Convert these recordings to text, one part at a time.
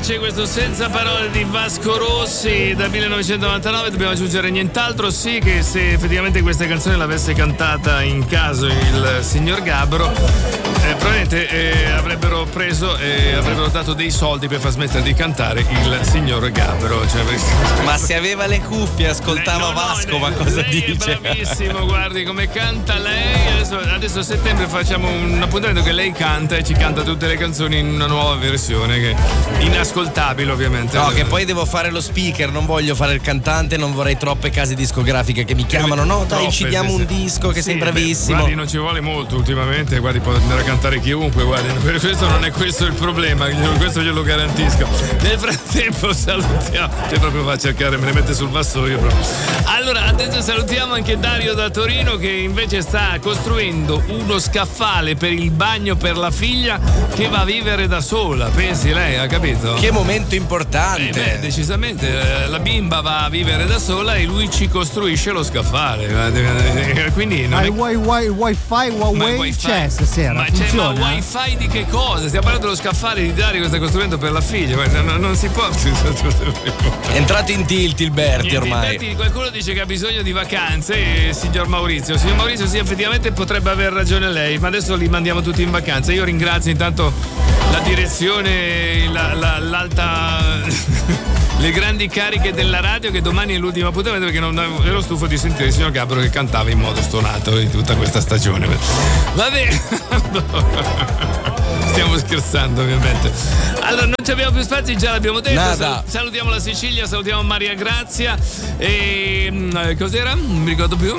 Felice, questo Senza parole di Vasco Rossi dal 1999. Dobbiamo aggiungere nient'altro, sì, che se effettivamente questa canzone l'avesse cantata in caso il signor Gabbro, probabilmente avrebbero preso e avrebbero dato dei soldi per far smettere di cantare il signor Gabbro. Cioè, ma se aveva le cuffie ascoltava Vasco, ma cosa lei dice? È bravissimo, guardi come canta lei. Adesso a settembre facciamo un appuntamento che lei canta e ci canta tutte le canzoni in una nuova versione che è inascoltabile, ovviamente. No, che poi devo fare lo speaker, non voglio fare il cantante, non vorrei troppe case discografiche che mi chiamano. No, dai, ci diamo un disco che sei bravissimo. Guardi, non ci vuole molto ultimamente, guardi, può andare a cantare chiunque, guardi, questo non è questo il problema, questo glielo garantisco. Nel frattempo salutiamo, che proprio va a cercare, me ne mette sul vassoio proprio. Allora, adesso salutiamo anche Dario da Torino, che invece sta costruendo uno scaffale per il bagno per la figlia che va a vivere da sola. Pensi lei, ha capito? Che momento importante. Decisamente, la bimba va a vivere da sola e lui ci costruisce lo scaffale. Quindi non wifi c'è stasera. Ma funziona? C'è, ma wifi di che cosa? Stiamo parlando dello scaffale di Dario che sta costruendo per la figlia. Non si può. È entrato in tilt il Berti ormai. Qualcuno dice che ha bisogno di vacanze, signor Maurizio. Signor Maurizio, sì, effettivamente potrebbe aver ragione lei, ma adesso li mandiamo tutti in vacanza. Io ringrazio intanto la direzione, l'alta le grandi cariche della radio, che domani è l'ultimo appuntamento perché non ero stufo di sentire il signor Gabbro che cantava in modo stonato in tutta questa stagione. Va bene. Stiamo scherzando, ovviamente. Allora, non abbiamo più spazi, già l'abbiamo detto. Salutiamo la Sicilia, salutiamo Maria Grazia e cos'era? Non mi ricordo più.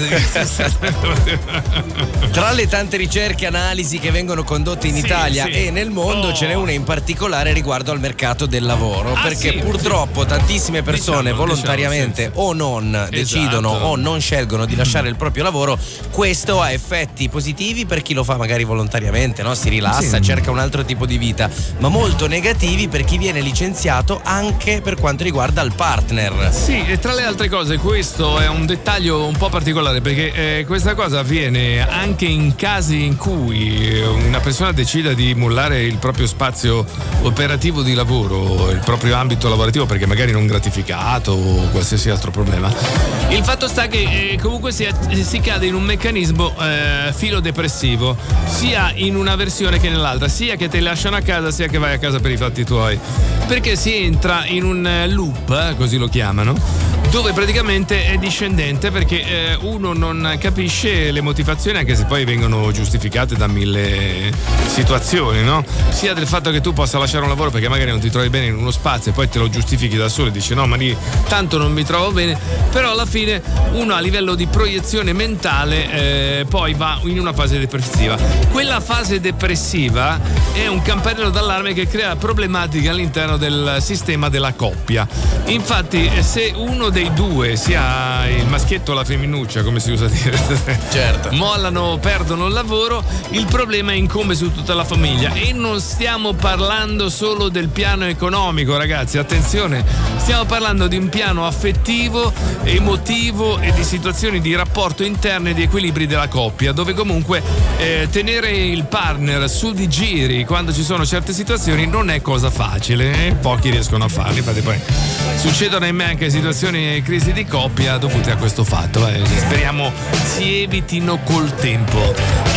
Tra le tante ricerche e analisi che vengono condotte in Italia e nel mondo, ce n'è una in particolare riguardo al mercato del lavoro, perché purtroppo tantissime persone volontariamente o non decidono o non scelgono di lasciare il proprio lavoro. Questo ha effetti positivi per chi lo fa magari volontariamente, no? Si rilassa, cerca un altro tipo di vita, ma molto negativi per chi viene licenziato anche per quanto riguarda il partner. Sì, e tra le altre cose questo è un dettaglio un po' particolare, perché questa cosa avviene anche in casi in cui una persona decida di mollare il proprio spazio operativo di lavoro, il proprio ambito lavorativo, perché magari non gratificato o qualsiasi altro problema. Il fatto sta che comunque si cade in un meccanismo filodepressivo, sia in una versione che nell'altra, sia che ti lasciano a casa sia che vai a casa per i fatti tuoi, perché si entra in un loop, così lo chiamano, dove praticamente è discendente, perché uno non capisce le motivazioni, anche se poi vengono giustificate da mille situazioni, no? Sia del fatto che tu possa lasciare un lavoro perché magari non ti trovi bene in uno spazio e poi te lo giustifichi da solo e dici no, ma lì tanto non mi trovo bene, però alla fine uno a livello di proiezione mentale poi va in una fase depressiva. Quella fase depressiva è un campanello d'allarme che crea problematiche all'interno del sistema della coppia. Infatti, se uno dei due, sia il maschietto o la femminuccia, come si usa dire, mollano, perdono il lavoro, il problema incombe su tutta la famiglia. E non stiamo parlando solo del piano economico, ragazzi, attenzione, stiamo parlando di un piano affettivo, emotivo e di situazioni di rapporto interne e di equilibri della coppia, dove comunque tenere il partner su di giri quando ci sono certe situazioni non è cosa facile, e pochi riescono a farli. Infatti poi succedono in me anche situazioni, crisi di coppia dovute a questo fatto, speriamo si evitino col tempo.